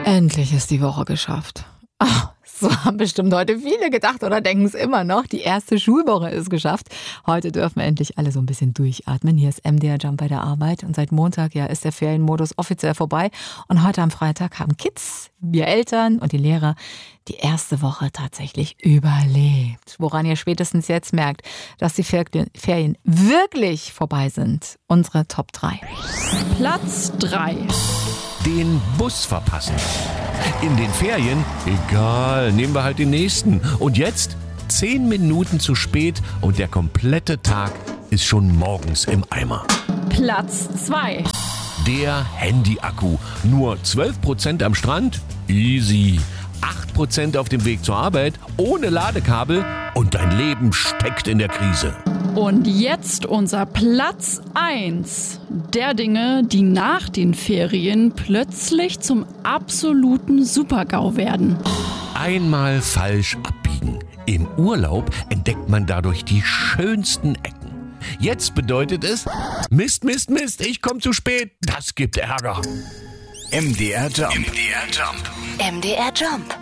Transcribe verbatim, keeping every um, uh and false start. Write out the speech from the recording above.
Endlich ist die Woche geschafft. Ach, so haben bestimmt heute viele gedacht oder denken es immer noch. Die erste Schulwoche ist geschafft. Heute dürfen wir endlich alle so ein bisschen durchatmen. Hier ist M D R Jump bei der Arbeit und seit Montag ja ist der Ferienmodus offiziell vorbei. Und heute am Freitag haben Kids, wir Eltern und die Lehrer die erste Woche tatsächlich überlebt. Woran ihr spätestens jetzt merkt, dass die Ferien wirklich vorbei sind. Unsere Top drei. Platz drei. Den Bus verpassen. In den Ferien? Egal, nehmen wir halt den nächsten. Und jetzt? Zehn Minuten zu spät und der komplette Tag ist schon morgens im Eimer. Platz zwei. Der Handy-Akku. Nur zwölf Prozent am Strand? Easy. acht Prozent auf dem Weg zur Arbeit, ohne Ladekabel und dein Leben steckt in der Krise. Und jetzt unser Platz eins der Dinge, die nach den Ferien plötzlich zum absoluten Super-GAU werden. Einmal falsch abbiegen. Im Urlaub entdeckt man dadurch die schönsten Ecken. Jetzt bedeutet es, Mist, Mist, Mist, ich komme zu spät. Das gibt Ärger. M D R Jump. M D R Jump. M D R Jump.